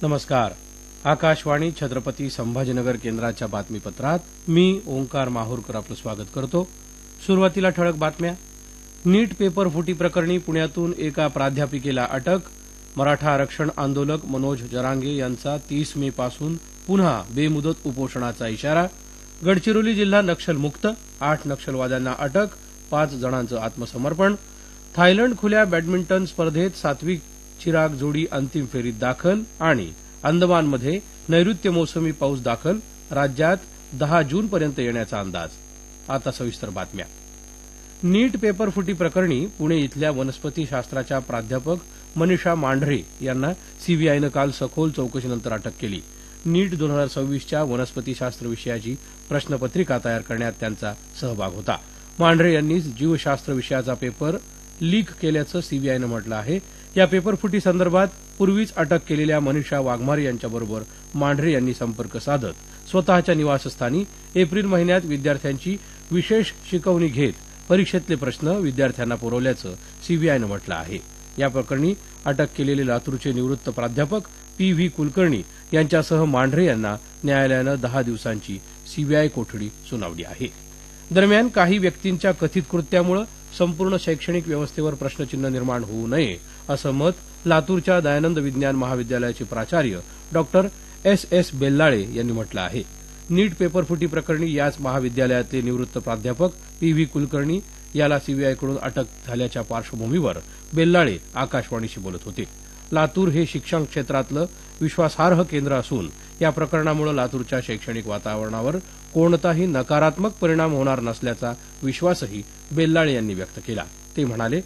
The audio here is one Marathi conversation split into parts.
नमस्कार. आकाशवाणी छत्रपती संभाजीनगर केंद्राच्या बातमीपत्रात मी ओंकार माहूरकर आपलं स्वागत करतो. सुरुवातीला ठळक बातम्या. नीट पेपर फुटी प्रकरणी पुण्यातून एका प्राध्यापिकेला अटक. मराठा आरक्षण आंदोलक मनोज जरांगे यांचा 30 मे पासून पुन्हा बेमुदत उपोषणाचा इशारा. गडचिरोली जिल्हा नक्षलमुक्त. 8 नक्षलवाद्यांना अटक. 5 जणांचं आत्मसमर्पण. थायलंड खुल्या बॅडमिंटन स्पर्धेत सात्विक चिराग जोडी अंतिम फेरीत दाखल. आणि अंदमानमध्ये नैऋत्य मोसमी पाऊस दाखल. राज्यात 10 जूनपर्यंत येण्याचा अंदाज. आता सविस्तर बातम्या. नीट पेपर फुटी प्रकरणी पुणे इथल्या वनस्पती शास्त्राच्या प्राध्यापक मनीषा मांढरे यांना सीबीआयनं काल सखोल चौकशीनंतर अटक केली. नीट 2026च्या वनस्पतीशास्त्र विषयाची प्रश्नपत्रिका तयार करण्यात त्यांचा सहभाग होता. मांढरे यांनी जीवशास्त्र विषयाचा पेपर लीक केल्याचं सीबीआयनं म्हटलं आहे. या पेपरफुटी संदर्भात पूर्वीच अटक केलेल्या मनीषा वाघमारे यांच्याबरोबर मांढरे यांनी संपर्क साधत स्वतःच्या निवासस्थानी एप्रिल महिन्यात विद्यार्थ्यांची विशेष शिकवणी घेत परीक्षेतले प्रश्न विद्यार्थ्यांना पुरवल्याचं सीबीआयनं म्हटलं आहे. या प्रकरणी अटक केलेले लातूरचे निवृत्त प्राध्यापक PV कुलकर्णी यांच्यासह मांढरे यांना न्यायालयानं 10 दिवसांची सीबीआय कोठडी सुनावली आहे. दरम्यान काही व्यक्तींच्या कथित कृत्यामुळे संपूर्ण शैक्षणिक व्यवस्थेवर प्रश्नचिन्ह निर्माण होऊ नये असं मत लातूरच्या दयानंद विज्ञान महाविद्यालयाचे प्राचार्य डॉक्टर S.S. बेल्लाळे यांनी म्हटलं आहे. नीट पेपरफुटी प्रकरणी याच महाविद्यालयातले निवृत्त प्राध्यापक PV कुलकर्णी याला सीबीआयकडून अटक झाल्याच्या पार्श्वभूमीवर बेल्लाळे आकाशवाणीशी बोलत होते. लातूर हे शिक्षण क्षेत्रातलं विश्वासार्ह केंद्र असून या प्रकरणामुळे लातूरच्या शैक्षणिक वातावरणावर कोणताही नकारात्मक परिणाम होणार नसल्याचा विश्वासही बेल्लाळे यांनी व्यक्त केला. ते म्हणाले,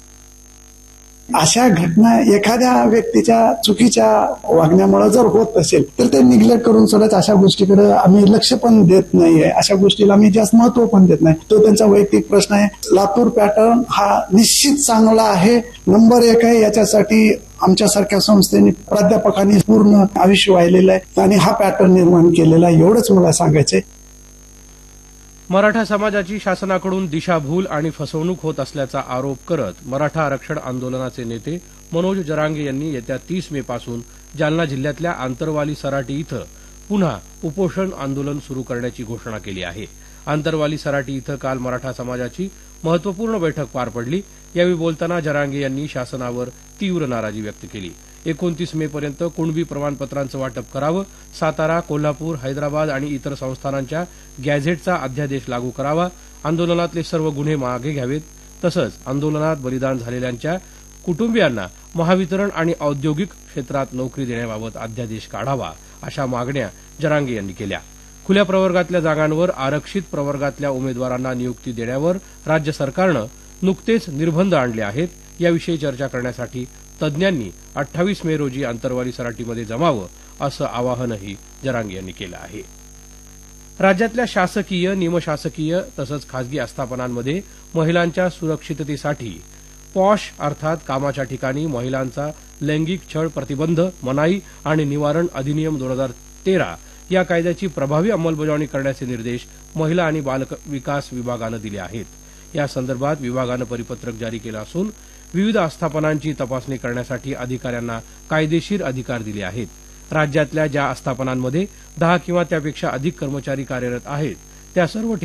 अशा घटना एखाद्या व्यक्तीच्या चुकीच्या वागण्यामुळे जर होत असेल तर ते निग्लेक्ट करून सोडत अशा गोष्टीकडे आम्ही लक्ष पण देत नाहीये. अशा गोष्टीला आम्ही जास्त महत्व पण देत नाही. तो त्यांचा वैयक्तिक प्रश्न आहे. लातूर पॅटर्न हा निश्चित चांगला आहे. नंबर 1 आहे. याच्यासाठी आमच्यासारख्या संस्थेने प्राध्यापकांनी पूर्ण आयुष्य वाहिलेलं आहे आणि हा पॅटर्न निर्माण केलेला आहे. एवढंच मला सांगायचंय. मराठा समाजाची शासनाकडून दिशाभूल आणि फसवणूक होत असल्याचा आरोप करत मराठा आरक्षण आंदोलनाचे नेते मनोज जरांगे यांनी येत्या 30 मे पासून जालना जिल्ह्यातल्या आंतरवाली सराटी इथं पुन्हा उपोषण आंदोलन सुरू करण्याची घोषणा केली आहे. आंतरवाली सराटी इथं काल मराठा समाजाची महत्वपूर्ण बैठक पार पडली. यावेळी बोलताना जरांगे यांनी शासनावर तीव्र नाराजी व्यक्त केली. 29 मे पर्यंत कुणबी प्रमाणपत्रांचं वाटप करावं. सातारा, कोल्हापूर, हैदराबाद आणि इतर संस्थानांच्या गॅझेटचा अध्यादेश लागू करावा. आंदोलनातले सर्व गुन्हे मागे घ्यावेत. तसंच आंदोलनात बलिदान झालेल्यांच्या कुटुंबियांना महावितरण आणि औद्योगिक क्षेत्रात नोकरी देण्याबाबत अध्यादेश काढावा. अशा मागण्या जरांगे यांनी केल्या. खुल्या प्रवर्गातल्या जागांवर आरक्षित प्रवर्गातल्या उमेदवारांना नियुक्ती देण्यावर राज्य सरकारनं नुकतेच निर्बंध आणले आहेत. याविषयी चर्चा करण्यासाठी तज्ज्ञांनी 28 मे रोजी आंतरवाली सराटीमध्ये जमावं असं आवाहनही जरांगे यांनी केलं आहे. राज्यातल्या शासकीय, निमशासकीय तसंच खासगी आस्थापनांमध्ये महिलांच्या सुरक्षिततेसाठी पॉश अर्थात कामाच्या ठिकाणी महिलांचा लैंगिक छळ प्रतिबंध, मनाई आणि निवारण अधिनियम 2013 या कायद्याची प्रभावी अंमलबजावणी करण्याचे निर्देश महिला आणि बाल विकास विभागानं दिले आहेत. या संदर्भात विभागानं परिपत्रक जारी केलं असून विविध आस्थापनांची तपासणी करण्यासाठी अधिकाऱ्यांना कायदेशीर अधिकार दिले आहेत. राज्यातल्या ज्या आस्थापनांमध्ये 10 किंवा त्यापेक्षा अधिक कर्मचारी कार्यरत आहेत त्या सर्व